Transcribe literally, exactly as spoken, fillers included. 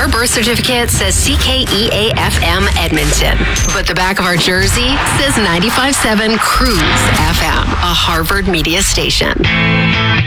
Our birth certificate says C K E A F M Edmonton, but the back of our jersey says ninety-five point seven Cruise F M, a Harvard media station.